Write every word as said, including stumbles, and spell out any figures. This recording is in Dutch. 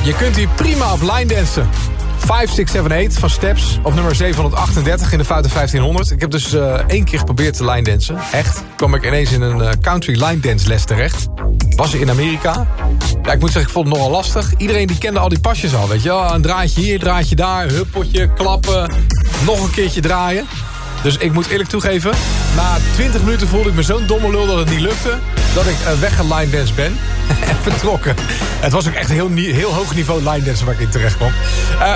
Je kunt hier prima op line dansen. vijf zes zeven acht van Steps op nummer zevenhonderdachtendertig in de Foute vijftienhonderd. Ik heb dus uh, één keer geprobeerd te line dansen. Echt. Kwam ik ineens in een uh, country line dance les terecht. Was in Amerika. Ja, ik moet zeggen, ik vond het nogal lastig. Iedereen die kende al die pasjes al, weet je wel. Een draadje hier, draadje daar, huppeltje, klappen. Nog een keertje draaien. Dus ik moet eerlijk toegeven, na twintig minuten voelde ik me zo'n domme lul dat het niet lukte, dat ik uh, weggeline dance ben en vertrokken. Het was ook echt een heel, heel hoog niveau line dance waar ik in terecht kwam. Uh,